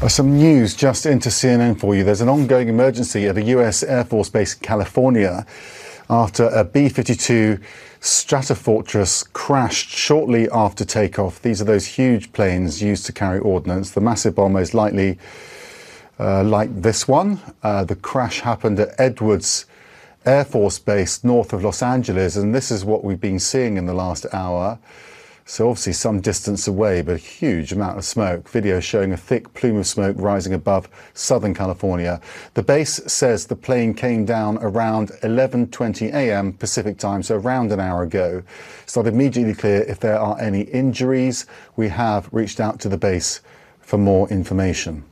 Some news just into CNN for you. There's an ongoing emergency at a US Air Force base in California after a B-52 Stratofortress crashed shortly after takeoff. These are those huge planes used to carry ordnance. The massive bomber is likely like this one. The crash happened at Edwards Air Force Base north of Los Angeles, and this is what we've been seeing in the last hour. So obviously some distance away, but a huge amount of smoke. Video showing a thick plume of smoke rising above Southern California. The base says the plane came down around 11:20 a.m. Pacific time, so around an hour ago. It's not immediately clear if there are any injuries. We have reached out to the base for more information.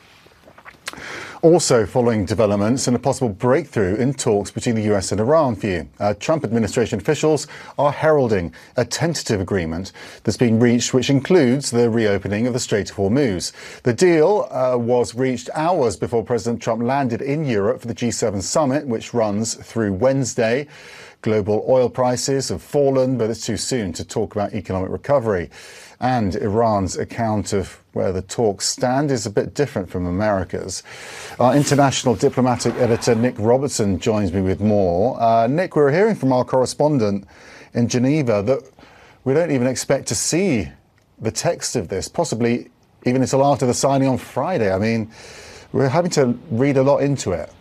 Also following developments and a possible breakthrough in talks between the US and Iran for you. Trump administration officials are heralding a tentative agreement that's been reached, which includes the reopening of the Strait of Hormuz. The deal was reached hours before President Trump landed in Europe for the G7 summit, which runs through Wednesday. Global oil prices have fallen, but it's too soon to talk about economic recovery. And Iran's account of where the talks stand is a bit different from America's. Our international diplomatic editor, Nick Robertson, joins me with more. Nick, we're hearing from our correspondent in Geneva that we don't even expect to see the text of this, possibly even until after the signing on Friday. I mean, we're having to read a lot into it.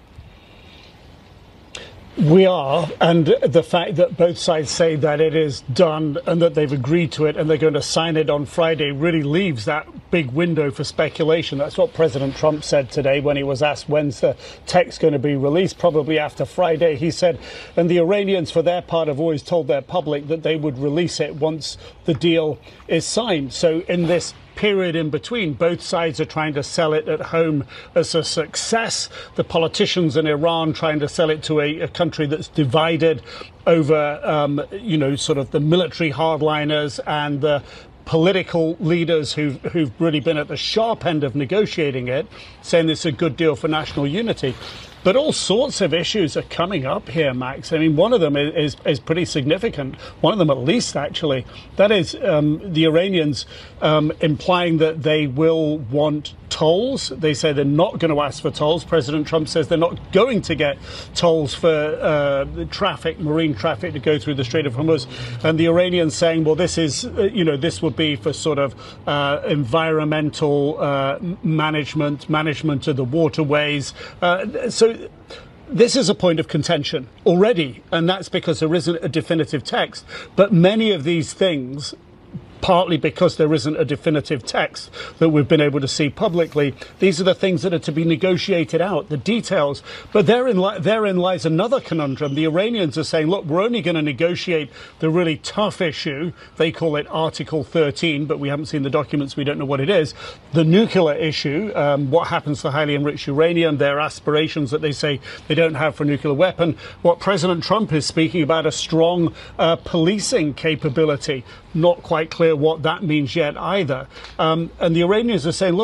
We are, and the fact that both sides say that it is done and that they've agreed to it and they're going to sign it on Friday really leaves that big window for speculation. That's what President Trump said today when he was asked when's the text going to be released, probably after Friday. He said, and the Iranians for their part have always told their public that they would release it once the deal is signed. So in this period in between, both sides are trying to sell it at home as a success. The politicians in Iran trying to sell it to a country that's divided over, sort of the military hardliners and the political leaders who've really been at the sharp end of negotiating it, saying it's a good deal for national unity. But all sorts of issues are coming up here, Max. I mean, one of them is pretty significant. One of them, at least, actually. That is the Iranians implying that they will want tolls. They say they're not going to ask for tolls. President Trump says they're not going to get tolls for traffic, marine traffic, to go through the Strait of Hormuz. And the Iranians saying, well, this is, this would be for sort of environmental management of the waterways. So this is a point of contention already, and that's because there isn't a definitive text. But many of these things, partly because there isn't a definitive text that we've been able to see publicly, these are the things that are to be negotiated out, the details. But therein lies another conundrum. The Iranians are saying, look, we're only going to negotiate the really tough issue. They call it Article 13, but we haven't seen the documents. We don't know what it is. The nuclear issue, what happens to highly enriched uranium, their aspirations that they say they don't have for a nuclear weapon. What President Trump is speaking about, a strong policing capability. Not quite clear what that means yet either. And the Iranians are saying, look,